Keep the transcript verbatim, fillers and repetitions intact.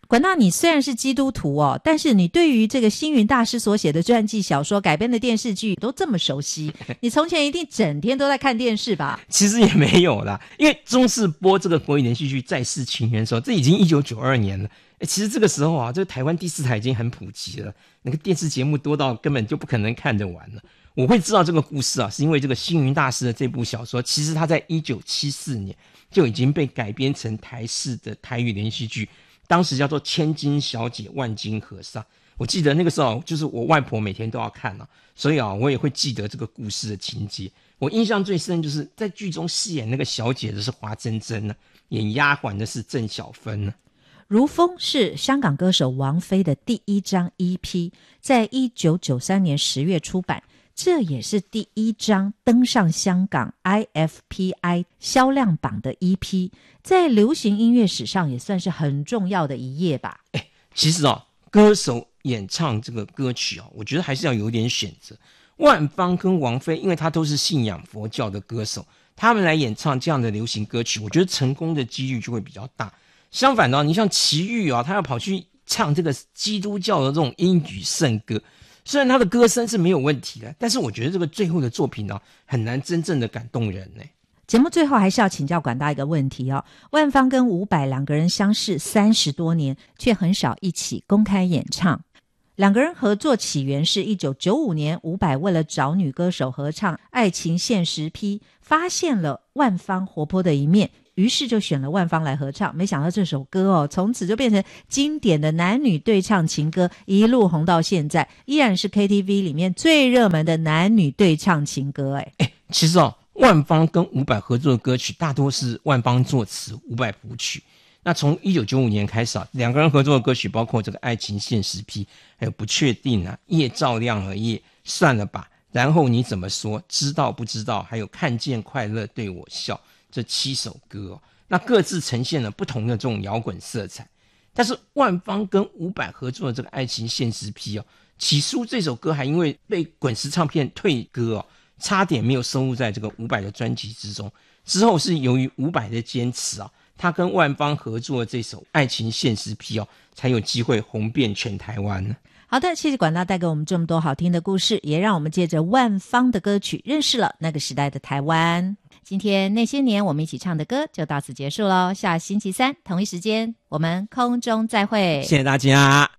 管大，你虽然是基督徒哦，但是你对于这个星云大师所写的传记小说改编的电视剧都这么熟悉，你从前一定整天都在看电视吧？ 其实也没有啦，因为中视播这个国语连续剧《再世情缘》的时候，这已经一九九二年了。其实这个时候啊，这个台湾第四台已经很普及了，那个电视节目多到根本就不可能看得完了。我会知道这个故事啊，是因为这个星云大师的这部小说，其实他在一九七四年就已经被改编成台视的台语连续剧，当时叫做《千金小姐万金和尚》。我记得那个时候就是我外婆每天都要看啊，所以啊我也会记得这个故事的情节。我印象最深就是在剧中饰演那个小姐的是华珍珍呢、啊，演丫鬟的是郑小芬呢、啊。 如风是香港歌手王菲的第一张 E P， 在一九九三年十月出版，这也是第一张登上香港 I F P I 销量榜的 E P， 在流行音乐史上也算是很重要的一页吧。 欸、其实哦，歌手演唱这个歌曲哦，我觉得还是要有点选择。万芳跟王菲，因为他都是信仰佛教的歌手，他们来演唱这样的流行歌曲，我觉得成功的几率就会比较大。相反的，你像齐豫啊，他要跑去唱这个基督教的这种英语圣歌，虽然他的歌声是没有问题的，但是我觉得这个最后的作品啊，很难真正的感动人呢。 节目最后还是要请教管大一个问题哦，万芳跟伍佰两个人相识三十多年，却很少一起公开演唱。两个人合作起源是一九九五年，伍佰为了找女歌手合唱《爱情现实批》，发现了万芳活泼的一面，于是就选了万芳来合唱。没想到这首歌哦，从此就变成经典的男女对唱情歌，一路红到现在，依然是 K T V 里面最热门的男女对唱情歌。哎、 欸，其实哦，万芳跟伍佰合作的歌曲大多是万芳作词，伍佰谱曲。那从一九九五年开始啊，两个人合作的歌曲包括这个《爱情现实批》，还有《不确定》啊，《夜照亮了夜》，算了吧，然后你怎么说，知道不知道，还有《看见快乐对我笑》，这七首歌哦，那各自呈现了不同的这种摇滚色彩。但是万芳跟伍佰合作的这个《爱情现实批》哦，起初这首歌还因为被滚石唱片退歌哦，差点没有收录在这个伍佰的专辑之中。之后是由于伍佰的坚持啊，他跟万芳合作的这首《爱情现实批》哦，才有机会红遍全台湾呢。 好的，谢谢管大带给我们这么多好听的故事，也让我们借着万芳的歌曲认识了那个时代的台湾。今天那些年我们一起唱的歌就到此结束咯，下星期三同一时间我们空中再会， 谢谢大家。